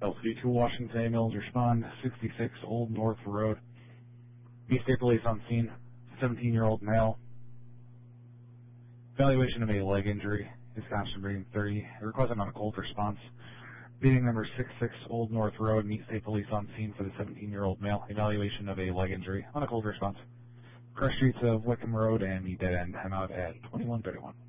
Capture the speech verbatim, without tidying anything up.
L C two Washington A. Mills, respond, sixty-six Old North Road. East State Police on scene, seventeen-year-old male. Evaluation of a leg injury, Wisconsin Breeding thirty, requesting on a cold response. Meeting number sixty-six Old North Road, East State Police on scene for the seventeen-year-old male. Evaluation of a leg injury on a cold response. Cross streets of Wickham Road and the dead end. I'm out at twenty-one thirty-one.